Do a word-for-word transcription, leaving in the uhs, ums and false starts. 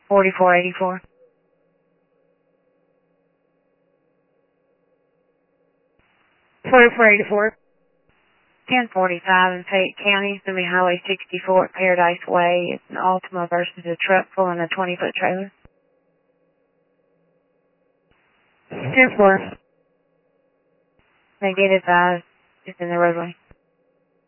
forty-four eighty-four. forty-four eighty-four. ten forty-five in Fayette County. It's going to be Highway sixty-four at Paradise Way. It's an Altima versus a truck pulling a twenty-foot trailer. ten four. They get advised. It's in the roadway.